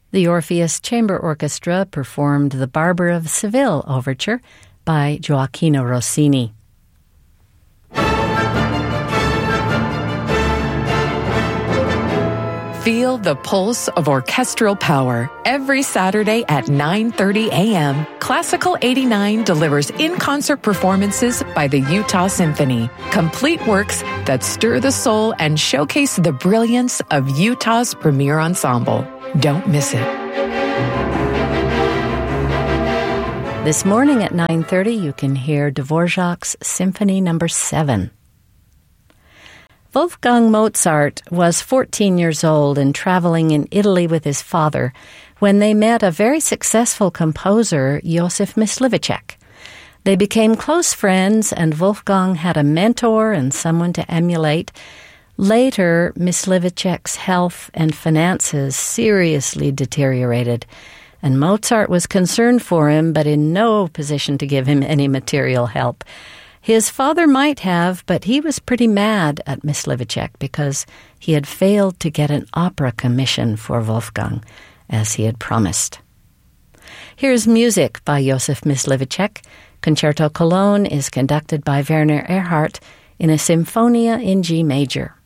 The Orpheus Chamber Orchestra performed the Barber of Seville Overture by Gioacchino Rossini. Feel the pulse of orchestral power. Every Saturday at 9:30 a.m., Classical 89 delivers in-concert performances by the Utah Symphony. Complete works that stir the soul and showcase the brilliance of Utah's premier ensemble. Don't miss it. This morning at 9:30, you can hear Dvorak's Symphony No. 7. Wolfgang Mozart was 14 years old and traveling in Italy with his father when they met a very successful composer, Josef Myslivacek. They became close friends, and Wolfgang had a mentor and someone to emulate. Later, Myslivacek's health and finances seriously deteriorated, and Mozart was concerned for him, but in no position to give him any material help. His father might have, but he was pretty mad at Myslivacek because he had failed to get an opera commission for Wolfgang, as he had promised. Here's music by Josef Myslivacek. Concerto Cologne is conducted by Werner Erhardt in a Symphonia in G major.